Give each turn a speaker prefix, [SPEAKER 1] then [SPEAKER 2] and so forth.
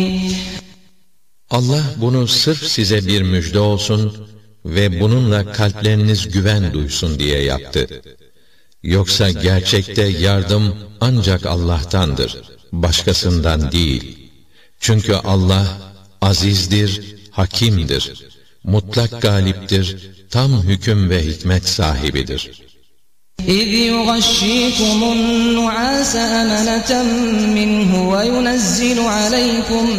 [SPEAKER 1] Allah bunu sırf size bir müjde olsun ve bununla kalpleriniz güven duysun diye yaptı. Yoksa gerçekte yardım ancak Allah'tandır, başkasından değil. Çünkü Allah azizdir, hakimdir, mutlak galiptir, tam hüküm ve hikmet sahibidir.
[SPEAKER 2] إِذْ يُغَشِّيكُمُ النُّعَاسَ أَمَنَةً مِّنْهُ وَيُنَزِّلُ عَلَيْكُمْ